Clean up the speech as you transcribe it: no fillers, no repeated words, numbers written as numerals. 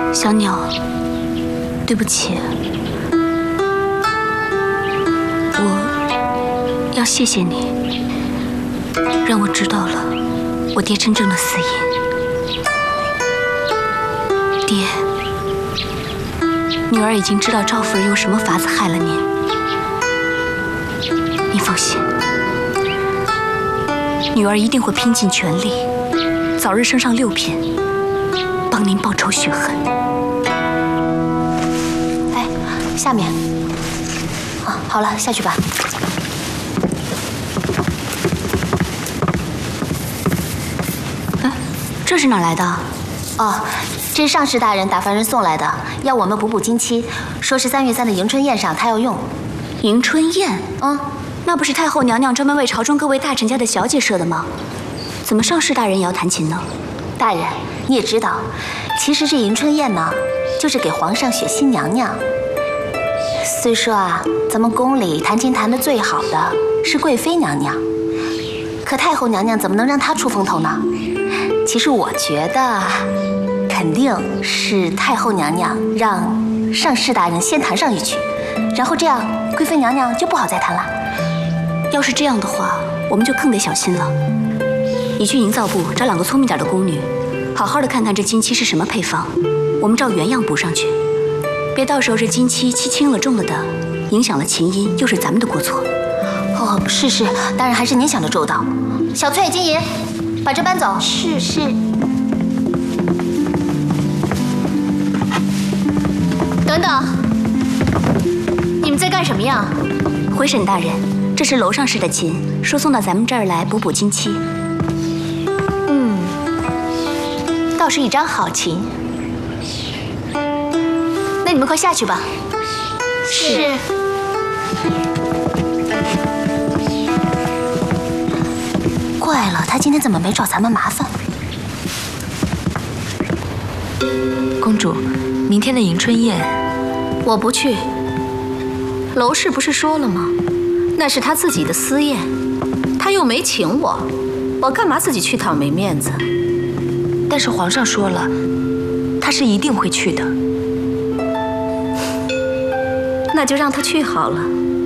小鸟，对不起，我要谢谢你，让我知道了我爹真正的死因。爹，女儿已经知道赵夫人用什么法子害了您，您放心，女儿一定会拼尽全力，早日升上6品，帮您报仇雪恨。 哎，下面，啊，好了，下去吧。 哎，这是哪来的？ 哦，这是上士大人打发人送来的，要我们补补金漆，说是3月3的迎春宴上他要用。 迎春宴？那不是太后娘娘专门为朝中各位大臣家的小姐设的吗？怎么上士大人也要弹琴呢？ 大人，你也知道，其实这迎春宴呢，就是给皇上选新娘娘。虽说啊，咱们宫里弹琴弹得最好的是贵妃娘娘，可太后娘娘怎么能让她出风头呢？其实我觉得，肯定是太后娘娘让上士大人先弹上一曲，然后这样贵妃娘娘就不好再弹了。 要是这样的话，我们就更得小心了。你去营造部找2个聪明点的宫女，好好的看看这金漆是什么配方，我们照原样补上去，别到时候这金漆漆轻了重了的，影响了琴音，又是咱们的过错。 哦，是，当然还是您想的周到。小翠、金银，把这搬走。是。 等等，你们在干什么呀？ 回沈大人，这是楼上式的琴，说送到咱们这儿来补金漆。 倒是一张好琴。那你们快下去吧。 是。怪了，他今天怎么没找咱们麻烦？ 公主，明天的迎春宴， 我不去。娄氏不是说了吗？那是他自己的私宴，他又没请我，我干嘛自己去趟没面子？ 但是皇上说了，他是一定会去的。 那就让他去好了。